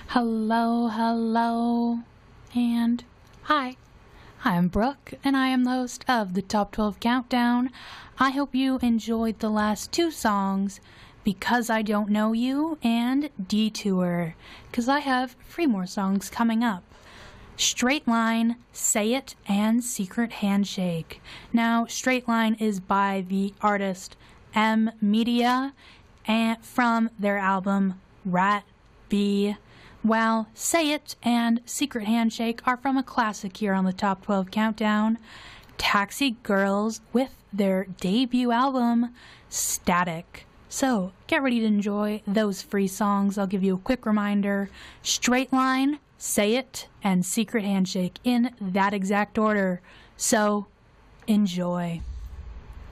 Hello, hello, and hi. I'm Brooke, and I am the host of the Top 12 Countdown. I hope you enjoyed the last two songs, Because I Don't Know You and Detour, because I have three more songs coming up. Straight Line, Say It, and Secret Handshake. Now, Straight Line is by the artist M Media and from their album Rat B. While Say It and Secret Handshake are from a classic here on the Top 12 Countdown, Taxi Girls with their debut album, Static. So, get ready to enjoy those free songs. I'll give you a quick reminder. Straight Line, Say It, and Secret Handshake in that exact order. So, enjoy.